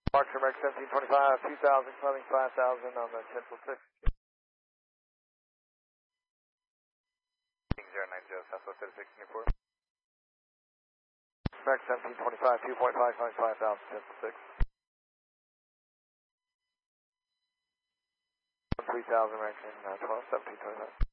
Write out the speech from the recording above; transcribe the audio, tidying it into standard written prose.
Departure American 1725, 2000, climbing 5000 on the 10-6. 090, Southwest 3624. American 1725, 2.5, climbing 5000, 10-6. 3000, American 12, 1725.